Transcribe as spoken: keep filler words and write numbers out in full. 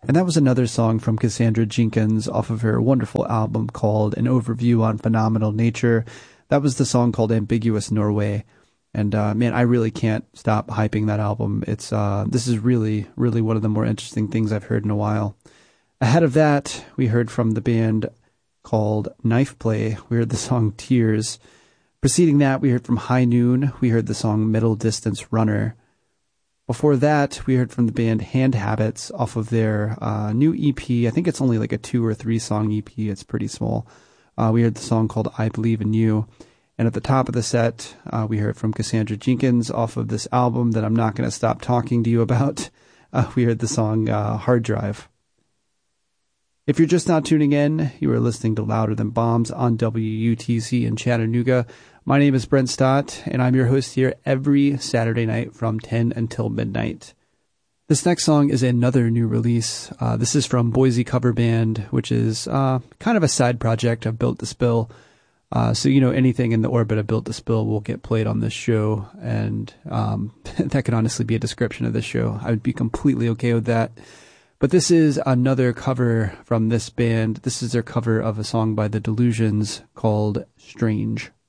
And that was another song from Cassandra Jenkins off of her wonderful album called An Overview on Phenomenal Nature. That was the song called Ambiguous Norway. And uh, man, I really can't stop hyping that album. It's uh, this is really, really one of the more interesting things I've heard in a while. Ahead of that, we heard from the band called Knife Play. We heard the song Tears. Preceding that, we heard from High Noon. We heard the song Middle Distance Runner. Before that, we heard from the band Hand Habits off of their uh, new E P. I think it's only like a two or three song E P. It's pretty small. Uh, we heard the song called I Believe in You. And at the top of the set, uh, we heard from Cassandra Jenkins off of this album that I'm not going to stop talking to you about. Uh, we heard the song uh, Hard Drive. If you're just now tuning in, you are listening to Louder Than Bombs on W U T C in Chattanooga. My name is Brent Stott, and I'm your host here every Saturday night from ten until midnight. This next song is another new release. Uh, this is from Boise Cover Band, which is uh, kind of a side project of Built to Spill. Uh, so, you know, anything in the orbit of Built to Spill will get played on this show, and um, that could honestly be a description of this show. I would be completely okay with that. But this is another cover from this band. This is their cover of a song by The Delusions called Strange.